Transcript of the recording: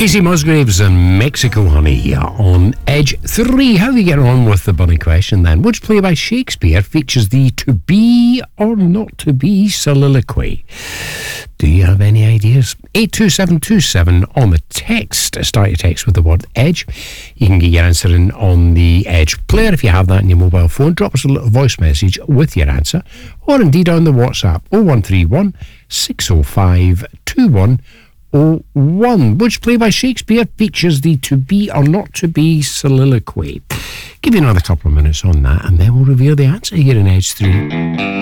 Casey Musgraves and Mexico Honey on Edge 3. How do you get on with the bunny question then? Which play by Shakespeare features the to be or not to be soliloquy? Do you have any ideas? 82727 on the text. Start your text with the word Edge. You can get your answer in on the Edge player if you have that in your mobile phone. Drop us a little voice message with your answer, or indeed on the WhatsApp 0131 605 2101. Which play by Shakespeare features the to be or not to be soliloquy? Give you another couple of minutes on that, and then we'll reveal the answer here in Edge 3.